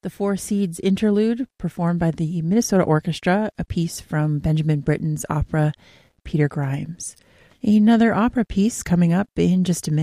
The Four Seeds Interlude, performed by the Minnesota Orchestra, a piece from Benjamin Britten's opera Peter Grimes. Another opera piece coming up in just a minute.